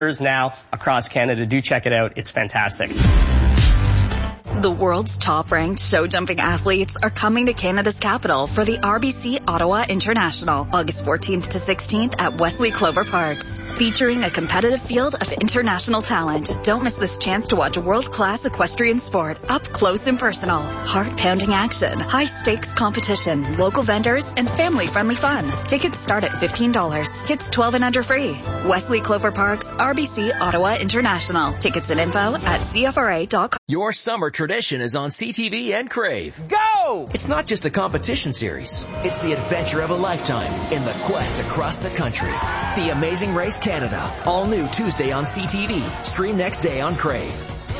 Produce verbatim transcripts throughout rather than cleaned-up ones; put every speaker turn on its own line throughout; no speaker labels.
now across Canada. Do check it out. It's fantastic.
The world's top-ranked show jumping athletes are coming to Canada's capital for the R B C Ottawa International, August fourteenth to sixteenth at Wesley Clover Parks, featuring a competitive field of international talent. Don't miss this chance to watch world-class equestrian sport up close and personal. Heart-pounding action, high-stakes competition, local vendors, and family-friendly fun. Tickets start at fifteen dollars. Kids twelve and under free. Wesley Clover Parks, R B C Ottawa International. Tickets and info at c f r a dot com.
Your summer tradition is on C T V and Crave.
Go!
It's not just a competition series. It's the adventure of a lifetime in the quest across the country. The Amazing Race Canada. All new Tuesday on C T V. Stream next day on Crave.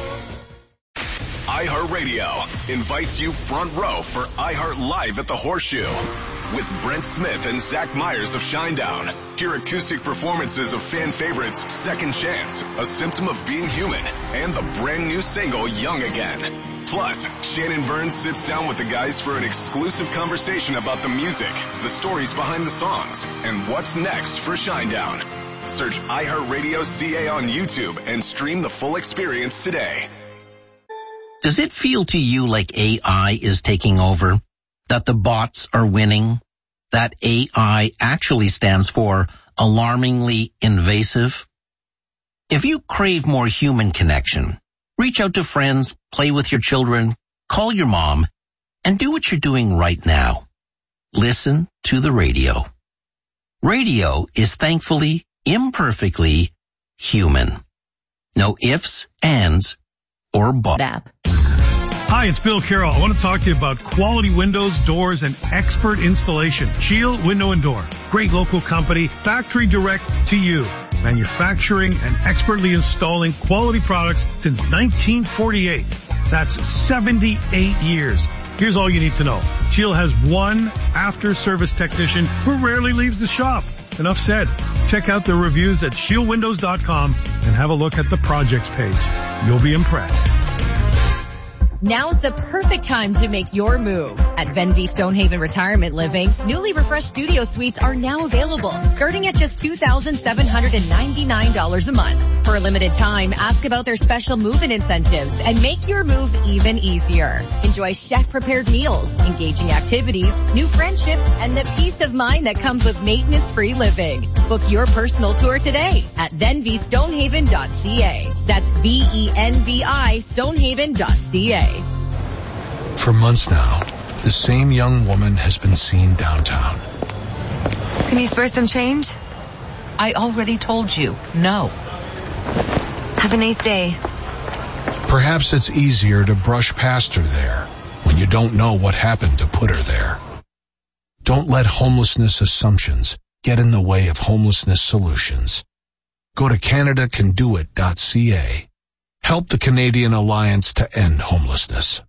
iHeartRadio invites you front row for iHeart Live at the Horseshoe with Brent Smith and Zach Myers of Shinedown. Hear acoustic performances of fan favorites Second Chance, A Symptom of Being Human, and the brand new single Young Again. Plus, Shannon Burns sits down with the guys for an exclusive conversation about the music, the stories behind the songs, and what's next for Shinedown. Search iHeartRadio C A on YouTube and stream the full experience today.
Does it feel to you like A I is taking over? That the bots are winning? That A I actually stands for alarmingly invasive? If you crave more human connection, reach out to friends, play with your children, call your mom, and do what you're doing right now. Listen to the radio. Radio is thankfully, imperfectly human. No ifs, ands, or buts.
Hi, it's Bill Carroll. I want to talk to you about quality windows, doors, and expert installation. Shield Window and Door. Great local company, factory direct to you. Manufacturing and expertly installing quality products since nineteen forty-eight. That's seventy-eight years. Here's all you need to know. Shield has one after-service technician who rarely leaves the shop. Enough said. Check out the reviews at shield windows dot com and have a look at the projects page. You'll be impressed.
Now's the perfect time to make your move. At Venvy Stonehaven Retirement Living, newly refreshed studio suites are now available, starting at just two thousand seven hundred ninety-nine dollars a month. For a limited time, ask about their special move-in incentives and make your move even easier. Enjoy chef-prepared meals, engaging activities, new friendships, and the peace of mind that comes with maintenance-free living. Book your personal tour today at venvy stonehaven dot c a. That's V E N V I stonehaven dot c a.
For months now, the same young woman has been seen downtown.
Can you spare some change?
I already told you, no.
Have a nice day.
Perhaps it's easier to brush past her there when you don't know what happened to put her there. Don't let homelessness assumptions get in the way of homelessness solutions. Go to canada can do it dot c a. Help the Canadian Alliance to End Homelessness.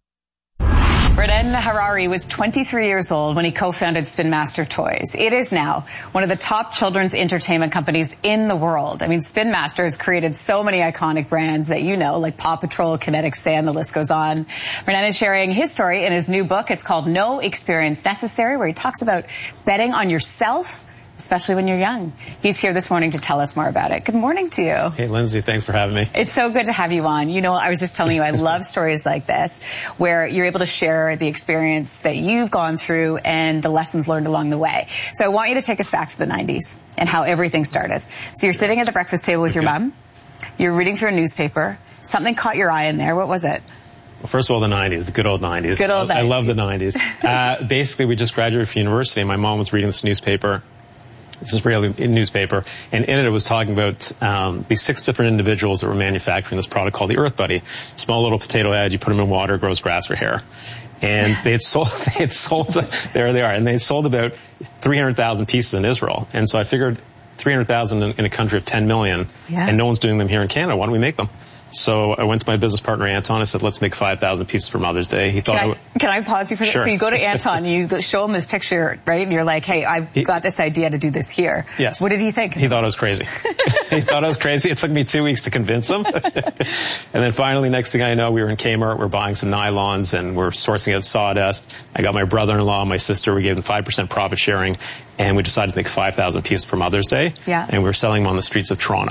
Ronnen Harary was twenty-three years old when he co-founded Spin Master Toys. It is now one of the top children's entertainment companies in the world. I mean, Spin Master has created so many iconic brands that you know, like Paw Patrol, Kinetic Sand, the list goes on. Ronnen is sharing his story in his new book. It's called No Experience Necessary, where he talks about betting on yourself, especially when you're young. He's here this morning to tell us more about it. Good morning to you.
Hey, Lindsay, thanks for having me.
It's so good to have you on. You know, I was just telling you, I love stories like this, where you're able to share the experience that you've gone through and the lessons learned along the way. So I want you to take us back to the nineties and how everything started. So you're sitting at the breakfast table with your mom. You're reading through a newspaper. Something caught your eye in there. What was it?
Well, first of all, the nineties, the good old nineties.
Good old nineties.
I love the nineties. uh, basically, we just graduated from university, and my mom was reading this newspaper. This Israeli newspaper, and in it it was talking about um, these six different individuals that were manufacturing this product called the Earth Buddy. Small little potato head, you put them in water, grows grass or hair. And they had sold, they had sold, there they are, and they had sold about three hundred thousand pieces in Israel. And so I figured three hundred thousand in, in a country of ten million, yeah. and no one's doing them here in Canada. Why don't we make them? So I went to my business partner, Anton. I said, let's make five thousand pieces for Mother's Day. He thought...
Can I,
I would,
can I pause you for that?
Sure.
So you go to Anton, you show him this picture, right? And you're like, hey, I've he, got this idea to do this here.
Yes.
What did he think?
He thought I was crazy. He thought I was crazy. It took me two weeks to convince him. And then finally, next thing I know, we were in Kmart. We're buying some nylons, and we're sourcing out sawdust. I got my brother-in-law and my sister. We gave them five percent profit sharing, and we decided to make five thousand pieces for Mother's Day.
Yeah.
And we were selling them on the streets of Toronto.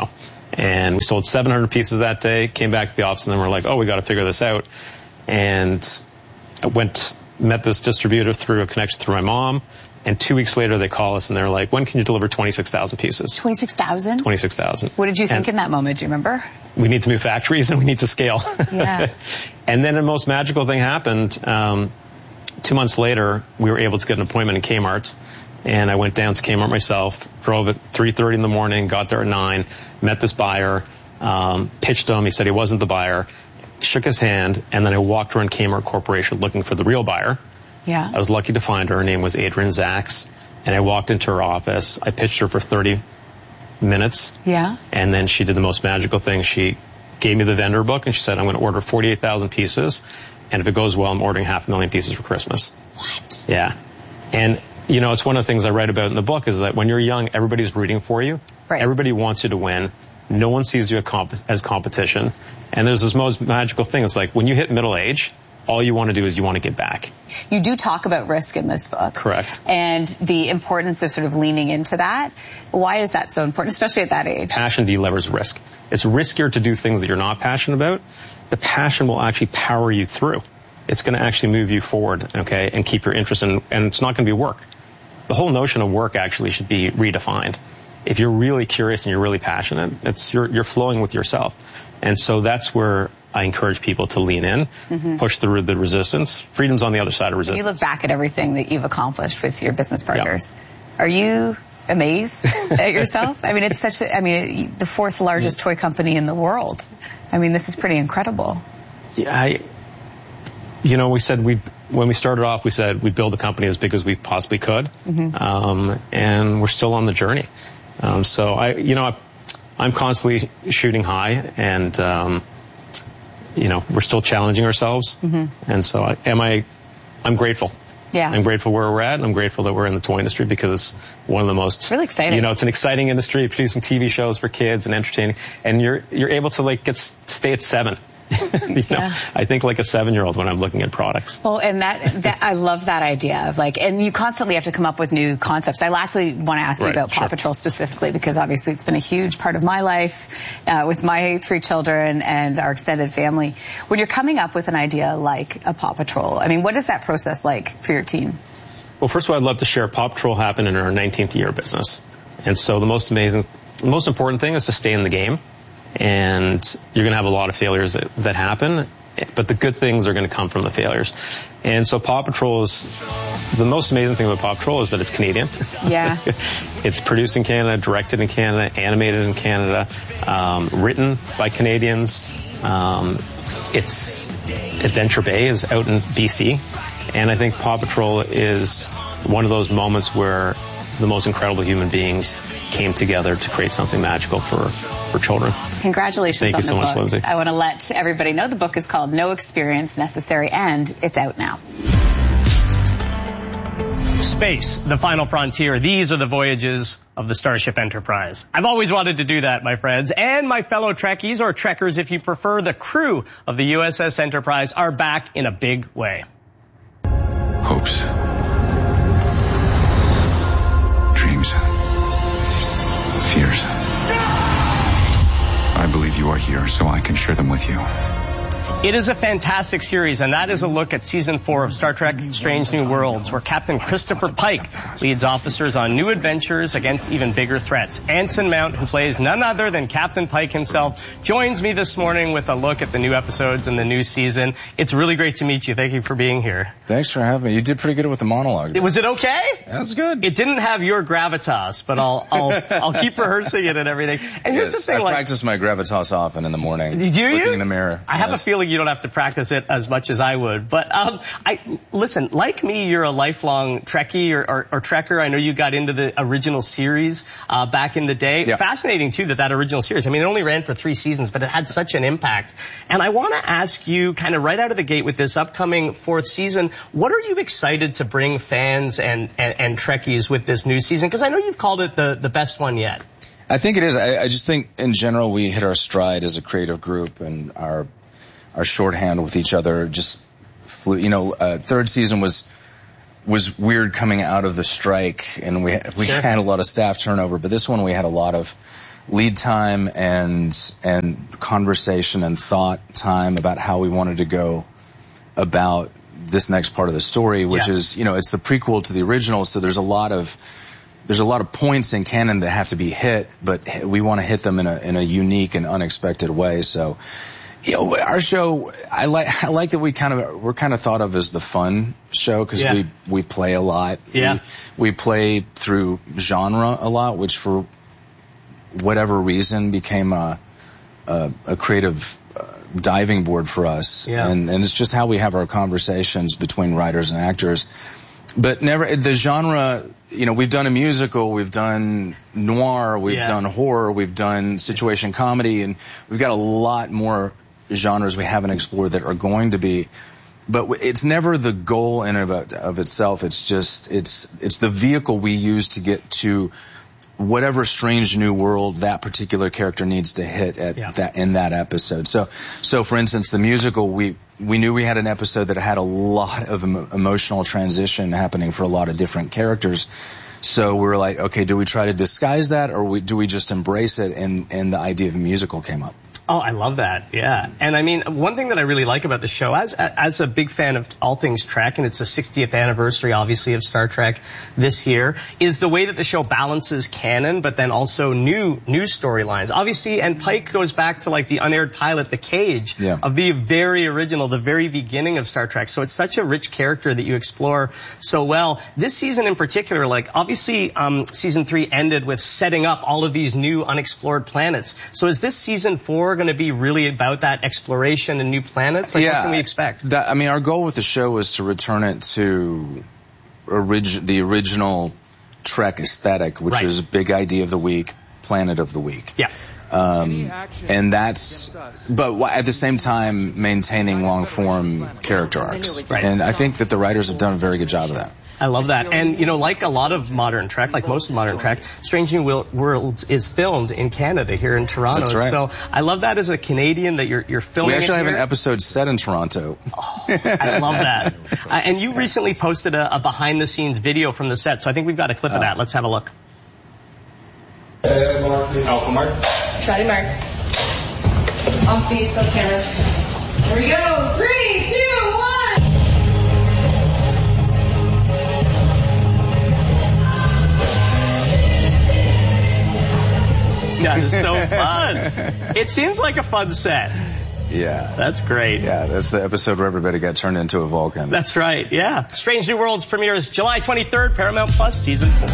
And we sold seven hundred pieces that day, came back to the office, and then we're like, oh, we got to figure this out. And I went, met this distributor through a connection through my mom. And two weeks later, they call us and they're like, when can you deliver twenty-six thousand pieces?
twenty-six thousand?
twenty-six thousand.
What did you think
and
in that moment? Do you remember?
We need to move factories and we need to scale.
Yeah.
And then the most magical thing happened. Um, two months later, we were able to get an appointment in Kmart. And I went down to Kmart myself, drove at three thirty in the morning, got there at nine, met this buyer, um, pitched him. He said he wasn't the buyer, shook his hand, and then I walked around Kmart Corporation looking for the real buyer.
Yeah.
I was lucky to find her. Her name was Adrienne Zacks. And I walked into her office. I pitched her for thirty minutes.
Yeah.
And then she did the most magical thing. She gave me the vendor book and she said, I'm going to order forty-eight thousand pieces. And if it goes well, I'm ordering half a million pieces for Christmas.
What?
Yeah. And, you know, it's one of the things I write about in the book is that when you're young, everybody's rooting for you.
Right.
Everybody wants you to win. No one sees you as, comp- as competition. And there's this most magical thing. It's like when you hit middle age, all you want to do is you want to get back.
You do talk about risk in this book.
Correct.
And the importance of sort of leaning into that. Why is that so important, especially at that age?
Passion delevers risk. It's riskier to do things that you're not passionate about. The passion will actually power you through. It's going to actually move you forward, okay, and keep your interest in, and it's not going to be work. The whole notion of work actually should be redefined. If you're really curious and you're really passionate, it's you're, you're flowing with yourself. And so that's where I encourage people to lean in, mm-hmm. push through the resistance. Freedom's on the other side of resistance.
You look back at everything that you've accomplished with your business partners. Yep. Are you amazed at yourself? I mean, it's such a, I mean, the fourth largest toy company in the world. I mean, this is pretty incredible.
Yeah, I, you know, we said we, when we started off, we said we'd build a company as big as we possibly could. Mm-hmm. Um, and we're still on the journey. Um, so I, you know, I, I'm constantly shooting high and, um, you know, we're still challenging ourselves. Mm-hmm. And so I, am I, I'm grateful.
Yeah.
I'm grateful where we're at. And I'm grateful that we're in the toy industry because it's one of the most,
it's really exciting.
You know, it's an exciting industry, producing T V shows for kids and entertaining. And you're, you're able to like get, stay at seven. you know, yeah. I think like a seven-year-old when I'm looking at products.
Well, and that, that I love that idea of like, and you constantly have to come up with new concepts. I lastly want to ask you right, about sure. Paw Patrol specifically because obviously it's been a huge part of my life uh, with my three children and our extended family. When you're coming up with an idea like a Paw Patrol, I mean, what is that process like for your team?
Well, first of all, I'd love to share Paw Patrol happened in our nineteenth year of business. And so the most amazing, the most important thing is to stay in the game. And you're going to have a lot of failures that, that happen, but the good things are going to come from the failures. And so Paw Patrol is, the most amazing thing about Paw Patrol is that it's Canadian.
Yeah.
It's produced in Canada, directed in Canada, animated in Canada, um, written by Canadians. Um, it's, Adventure Bay is out in B C. And I think Paw Patrol is one of those moments where the most incredible human beings came together to create something magical for, for children.
Congratulations
Thank
on
you
the
so
book.
much, Lindsay.
I want to let everybody know the book is called No Experience Necessary, and it's out now.
Space, the final frontier. These are the voyages of the Starship Enterprise. I've always wanted to do that, my friends. And my fellow Trekkies, or Trekkers if you prefer, the crew of the U S S Enterprise are back in a big way.
Hopes. Dreams. Fears. I believe you are here so I can share them with you.
It is a fantastic series, and that is a look at season four of Star Trek Strange New Worlds, where Captain Christopher Pike leads officers on new adventures against even bigger threats. Anson Mount, who plays none other than Captain Pike himself, joins me this morning with a look at the new episodes and the new season. It's really great to meet you. Thank you for being here.
Thanks for having me. You did pretty good with the monologue.
Was it okay?
That was good.
It didn't have your gravitas, but I'll I'll I'll keep rehearsing it and everything. And here's
yes,
the thing,
I
like,
practice my gravitas often in the morning.
Do you?
Looking in the mirror.
I have
yes.
a feeling you don't have to practice it as much as I would. But um, I listen, like me, you're a lifelong Trekkie or, or, or Trekker. I know you got into the original series uh, back in the day.
Yeah.
Fascinating, too, that that original series, I mean, it only ran for three seasons, but it had such an impact. And I want to ask you, kind of right out of the gate with this upcoming fourth season, what are you excited to bring fans and, and, and Trekkies with this new season? Because I know you've called it the, the best one yet.
I think it is. I, I just think, in general, we hit our stride as a creative group, and our our shorthand with each other just flew. You know, uh, third season was was weird coming out of the strike, and we we sure. had a lot of staff turnover. But this one, we had a lot of lead time and and conversation and thought time about how we wanted to go about this next part of the story, which yeah. is, you know, it's the prequel to the original, so there's a lot of there's a lot of points in canon that have to be hit, but we want to hit them in a in a unique and unexpected way. So, you know, our show, I like I like that we kind of we're kind of thought of as the fun show because yeah. we we play a lot.
Yeah,
we, we play through genre a lot, which for whatever reason became a a, a creative uh, diving board for us.
Yeah,
and and it's just how we have our conversations between writers and actors. But never the genre. You know, we've done a musical, we've done noir, we've
yeah.
done horror, we've done situation comedy, and we've got a lot more genres we haven't explored that are going to be. But it's never the goal in and of, of itself. It's just it's it's the vehicle we use to get to whatever strange new world that particular character needs to hit at
yeah.
that in that episode. So, so for instance, the musical, we we knew we had an episode that had a lot of emo- emotional transition happening for a lot of different characters. So we were like, okay, do we try to disguise that, or we, do we just embrace it? And and the idea of a musical came up.
Oh, I love that. Yeah. And I mean, one thing that I really like about the show, as as a big fan of all things Trek, and it's the sixtieth anniversary, obviously, of Star Trek this year, is the way that the show balances canon, but then also new new storylines. Obviously, and Pike goes back to like the unaired pilot, The Cage,
yeah.
of the very original, the very beginning of Star Trek. So it's such a rich character that you explore so well. This season in particular, like obviously, um, season three ended with setting up all of these new unexplored planets. So is this season four going to be really about that exploration and new planets? Like,
yeah,
what can we expect?
That, I mean, our goal with the show was to return it to orig- the original Trek aesthetic, which
right.
is big idea of the week, planet of the week.
Yeah.
Um, and that's, but at the same time, maintaining long-form character arcs.
Right.
And I think that the writers have done a very good job of that.
I love that. And, you know, like a lot of modern Trek, like most of modern Trek, Strange New Worlds is filmed in Canada, here in Toronto.
That's right.
So I love that as a Canadian that you're, you're filming.
We actually
it
have
here.
an episode set in Toronto.
Oh, I love that. uh, and you recently posted a, a behind-the-scenes video from the set, so I think we've got a clip of that. Let's have a look.
Alpha Mark.
Charlie Mark. On speed, flip cameras. Here we go. Three, two, one.
That is so fun. It seems like a fun set.
Yeah.
That's great.
Yeah, that's the episode where everybody got turned into a Vulcan.
That's right, yeah. Strange New Worlds premieres July twenty-third, Paramount Plus, Season four.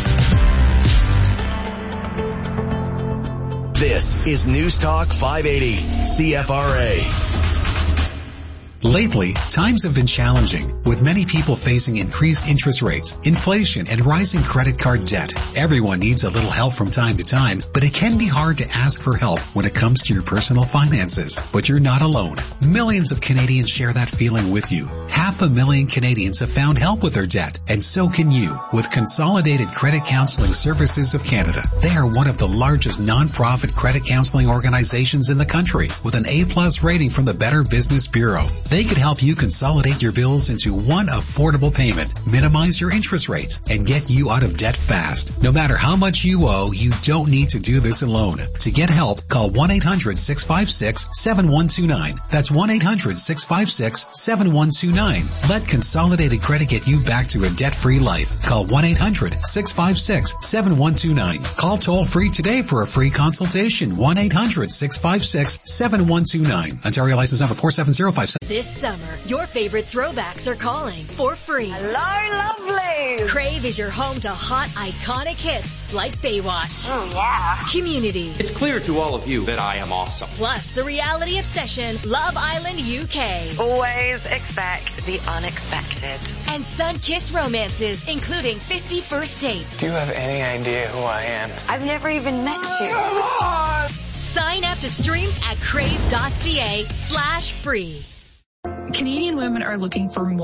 This is News Talk five eighty, C F R A.
Lately, times have been challenging, with many people facing increased interest rates, inflation, and rising credit card debt. Everyone needs a little help from time to time, but it can be hard to ask for help when it comes to your personal finances. But you're not alone. Millions of Canadians share that feeling with you. Half a million Canadians have found help with their debt, and so can you with Consolidated Credit Counseling Services of Canada. They are one of the largest non-profit credit counseling organizations in the country, with an A-plus rating from the Better Business Bureau. They could help you consolidate your bills into one affordable payment, minimize your interest rates, and get you out of debt fast. No matter how much you owe, you don't need to do this alone. To get help, call one eight hundred six five six seven one two nine. That's one eight hundred six five six seven one two nine. Let Consolidated Credit get you back to a debt-free life. Call one eight hundred six five six seven one two nine. Call toll-free today for a free consultation. one eight hundred six five six seven one two nine. Ontario license number four seven zero five seven.
This summer, your favorite throwbacks are calling for free.
Hello, lovely.
Crave is your home to hot, iconic hits like Baywatch.
Oh, yeah.
Community.
It's clear to all of you that I am awesome.
Plus, the reality obsession, Love Island U K.
Always expect the unexpected.
And sun-kissed romances, including fifty First Dates.
Do you have any idea who I am?
I've never even met you.
Sign up to stream at crave.ca slash free.
Canadian women are looking for more.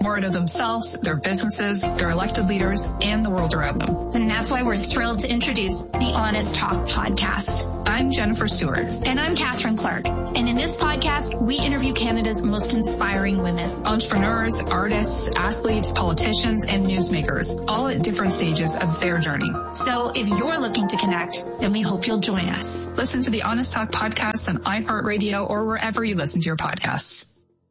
more out of themselves, their businesses, their elected leaders, and the world around them.
And that's why we're thrilled to introduce the Honest Talk podcast.
I'm Jennifer Stewart.
And I'm Catherine Clark. And in this podcast, we interview Canada's most inspiring women.
Entrepreneurs, artists, athletes, politicians, and newsmakers, all at different stages of their journey.
So if you're looking to connect, then we hope you'll join us.
Listen to the Honest Talk podcast on iHeartRadio or wherever you listen to your podcasts.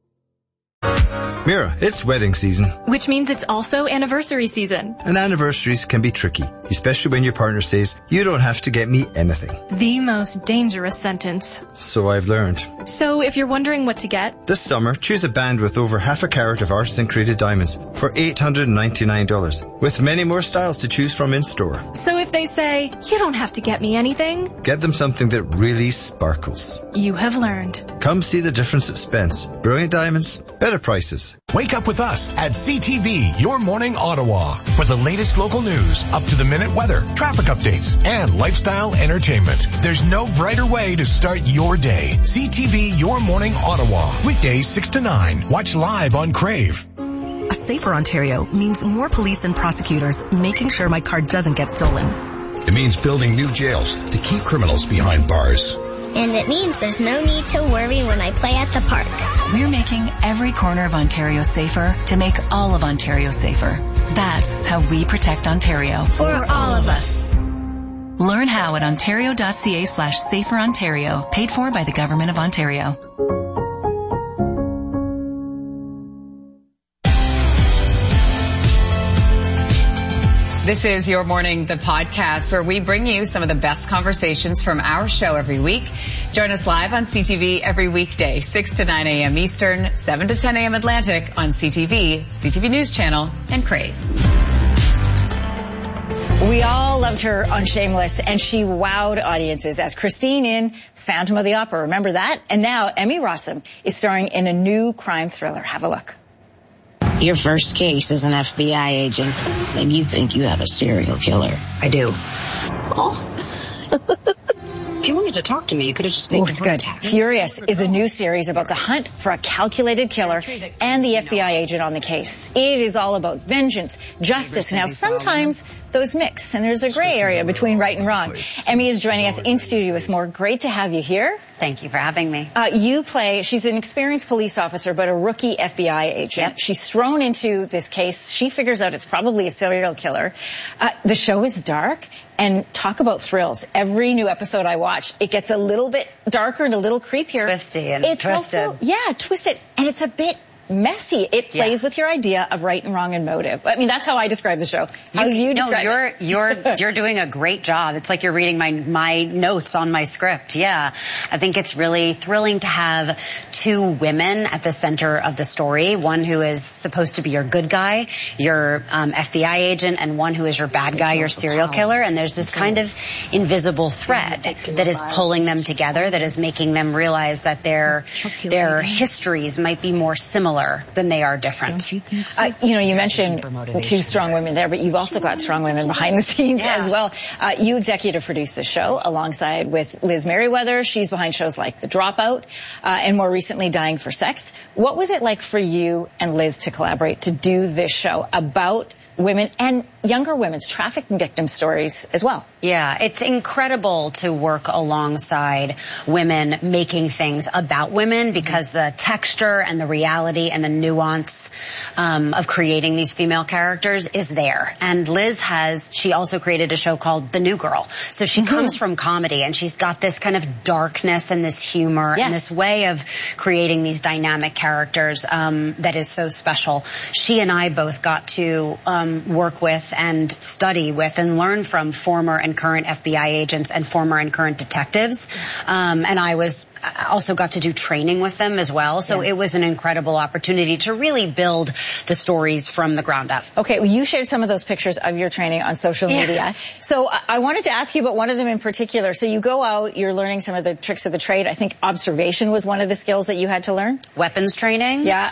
Mira, it's wedding season.
Which means it's also anniversary season.
And anniversaries can be tricky, especially when your partner says, you don't have to get me anything.
The most dangerous sentence.
So I've learned.
So if you're wondering what to get,
this summer, choose a band with over half a carat of artisan-created diamonds for eight hundred ninety-nine dollars, with many more styles to choose from in-store.
So if they say, you don't have to get me anything,
get them something that really sparkles.
You have learned.
Come see the difference at Spence. Brilliant diamonds, better prices.
Wake up with us at C T V, Your Morning Ottawa, for the latest local news, up-to-the-minute weather, traffic updates, and lifestyle entertainment. There's no brighter way to start your day. C T V, Your Morning Ottawa, weekdays six to nine. Watch live on Crave.
A safer Ontario means more police and prosecutors making sure my car doesn't get stolen.
It means building new jails to keep criminals behind bars.
And it means there's no need to worry when I play at the park.
We're making every corner of Ontario safer to make all of Ontario safer. That's how we protect Ontario.
For all of us.
Learn how at ontario.ca slash safer Ontario, paid for by the Government of Ontario.
This is Your Morning, the podcast, where we bring you some of the best conversations from our show every week. Join us live on C T V every weekday, six to nine a.m. Eastern, seven to ten a.m. Atlantic on C T V, C T V News Channel, and Crave.
We all loved her on Shameless, and she wowed audiences as Christine in Phantom of the Opera. Remember that? And now Emmy Rossum is starring in a new crime thriller. Have a look.
Your first case as an F B I agent, and you think you have a serial killer.
I do.
Oh. If you wanted to talk to me, you could have just made
Oh, it's good. Furious is a new series about the hunt for a calculated killer and the F B I agent on the case. It is all about vengeance, justice. Now, sometimes those mix, and there's a gray area between right and wrong. Emmy is joining us in studio with more. Great to have you here.
Thank you for having me.
Uh, you play, she's an experienced police officer, but a rookie F B I agent. Yep. She's thrown into this case. She figures out it's probably a serial killer. Uh, the show is dark. And talk about thrills. Every new episode I watch, it gets a little bit darker and a little creepier.
Twisty and
it's
twisted.
Also, yeah, twisted. And it's a bit messy. It plays yeah. with your idea of right and wrong and motive. I mean, that's how I describe the show. How
you,
do you
no,
describe
you're,
it?
you're, you're doing a great job. It's like you're reading my, my notes on my script. Yeah. I think it's really thrilling to have two women at the center of the story. One who is supposed to be your good guy, your um, F B I agent, and one who is your bad guy, your serial killer. And there's this kind of invisible thread that is pulling them together, that is making them realize that their, their histories might be more similar than they are different.
You, so? uh, you know, you mentioned two strong women there, but you've also got strong women behind the scenes yeah. as well. Uh, you executive produce the show alongside with Liz Merriweather. She's behind shows like The Dropout, uh, and more recently Dying for Sex. What was it like for you and Liz to collaborate to do this show about women and younger women's trafficking victim stories as well?
Yeah, it's incredible to work alongside women making things about women, because the texture and the reality and the nuance um, of creating these female characters is there. And Liz has, she also created a show called The New Girl. So she mm-hmm. comes from comedy, and she's got this kind of darkness and this humor yes. and this way of creating these dynamic characters um, that is so special. She and I both got to um, work with and study with and learn from former and current F B I agents and former and current detectives. Um, and I was I also got to do training with them as well. So yeah. it was an incredible opportunity to really build the stories from the ground up.
Okay, well, you shared some of those pictures of your training on social yeah. media. So I wanted to ask you about one of them in particular. So you go out, you're learning some of the tricks of the trade. I think observation was one of the skills that you had to learn.
Weapons training.
Yeah.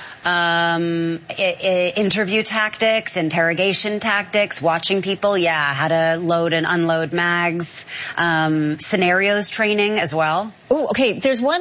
Um, I- I- interview tactics, interrogation tactics, watching people. Yeah, how to load and unload mags. Um, scenarios training as well.
Oh, okay. There's one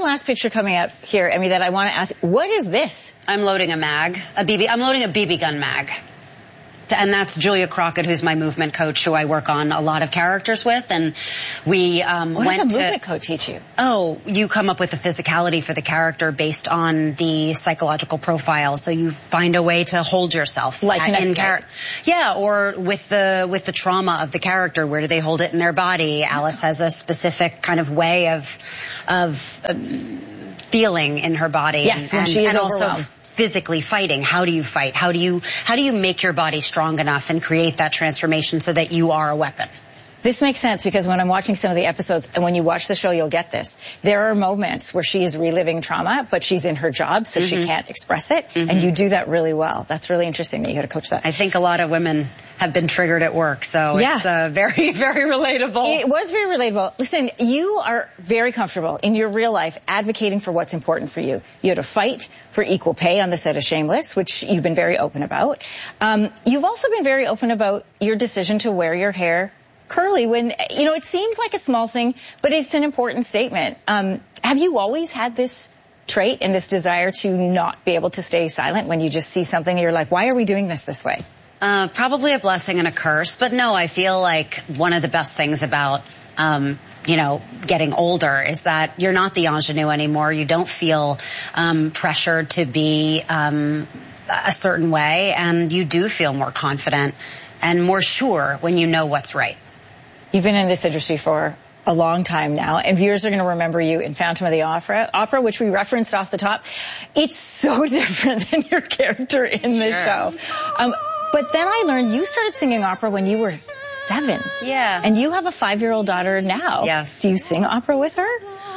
last picture coming up here, Emmy, that I want to ask. What is this?
I'm loading a mag, a B B. I'm loading a B B gun mag. And that's Julia Crockett, who's my movement coach, who I work on a lot of characters with. And we um,
what
went
does a
to...
movement coach teach you?
Oh, you come up with the physicality for the character based on the psychological profile. So you find a way to hold yourself.
Like
at,
an
in char- Yeah, or with the with the trauma of the character. Where do they hold it in their body? Alice has a specific kind of way of, of um, feeling in her body.
Yes,
and,
when
and,
she is
and
overwhelmed.
also physically fighting. How do you fight? How do you how do you make your body strong enough and create that transformation so that you are a weapon?
This makes sense because when I'm watching some of the episodes, and when you watch the show, you'll get this. There are moments where she is reliving trauma, but she's in her job, so mm-hmm. she can't express it. Mm-hmm. And you do that really well. That's really interesting that you got to coach that.
I think a lot of women have been triggered at work, so
yeah.
it's uh, very, very relatable.
It was very relatable. Listen, you are very comfortable in your real life advocating for what's important for you. You had to fight for equal pay on the set of Shameless, which you've been very open about. Um, you've also been very open about your decision to wear your hair curly when, you know, it seems like a small thing, but it's an important statement. Um, have you always had this trait and this desire to not be able to stay silent when you just see something and you're like, why are we doing this this way?
Uh, probably a blessing and a curse, but no, I feel like one of the best things about, um, you know, getting older is that you're not the ingenue anymore. You don't feel, um, pressured to be, um, a certain way, and you do feel more confident and more sure when you know what's right.
You've been in this industry for a long time now, and viewers are going to remember you in Phantom of the Opera, opera, which we referenced off the top. It's so different than your character in this
sure.
show. Um, but then I learned you started singing opera when you were seven.
Yeah.
And you have a five-year-old daughter now.
Yes.
Do you sing opera with her?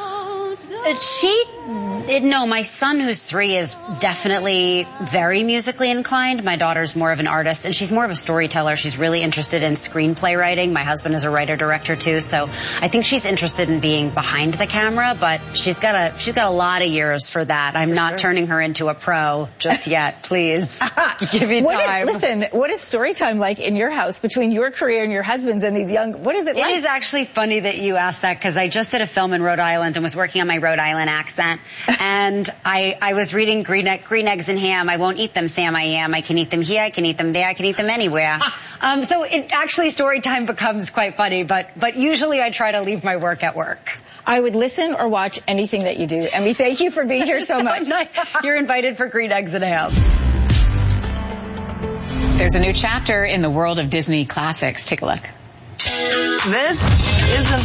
She, it, no, my son who's three is definitely very musically inclined. My daughter's more of an artist, and she's more of a storyteller. She's really interested in screenplay writing. My husband is a writer-director too, so I think she's interested in being behind the camera, but she's got a, she's got a lot of years for that. I'm for not sure. turning her into a pro just yet, please. Give me
what
time.
Is, listen, what is story time like in your house between your career and your husband's and these young, what is it like?
It is actually funny that you asked that, because I just did a film in Rhode Island and was working on my Rhode Island accent, and I I was reading green, green eggs and ham. I won't eat them, Sam, I am. I can eat them here, I can eat them there, I can eat them anywhere. um, so it actually story time becomes quite funny, but but usually I try to leave my work at work.
I would listen or watch anything that you do. Emmy, thank you for being here so much.
You're invited for green eggs and ham.
There's a new chapter in the world of Disney classics. Take a look.
This is a